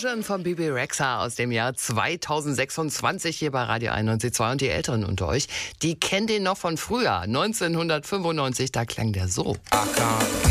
Version von Bebe Rexha aus dem Jahr 2026 hier bei Radio 91.2. Und die Älteren unter euch, die kennen den noch von früher. 1995, da klang der so.